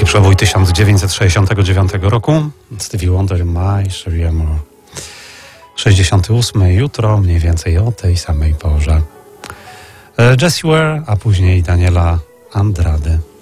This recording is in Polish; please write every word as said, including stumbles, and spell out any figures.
przebój tysiąc dziewięćset sześćdziesiątego dziewiątego roku. Stevie Wonder, My Cherie Amour. sześćdziesiąty ósmy, jutro mniej więcej o tej samej porze. Jessie Ware, a później Daniela Andrade.